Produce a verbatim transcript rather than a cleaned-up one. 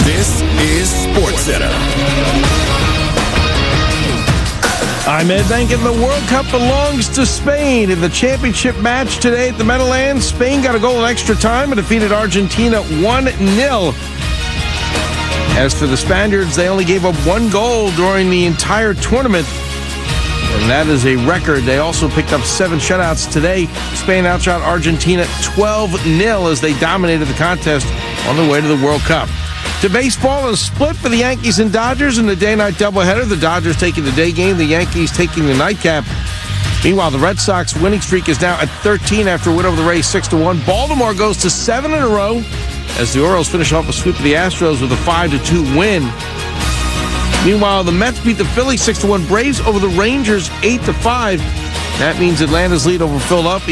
This is SportsCenter. I'm Ed Bankin. The World Cup belongs to Spain. In the championship match today at the Meadowlands, Spain got a goal in extra time and defeated Argentina one nil. As for the Spaniards, they only gave up one goal during the entire tournament, and that is a record. They also picked up seven shutouts today. Spain outshot Argentina twelve nil as they dominated the contest on their way to the World Cup. To baseball, a split for the Yankees and Dodgers in the day-night doubleheader. The Dodgers taking the day game, the Yankees taking the nightcap. Meanwhile, the Red Sox winning streak is now at thirteen after a win over the Rays six to one. Baltimore goes to seven in a row as the Orioles finish off a sweep of the Astros with a five to two win. Meanwhile, the Mets beat the Phillies six to one. Braves over the Rangers eight to five. That means Atlanta's lead over Philadelphia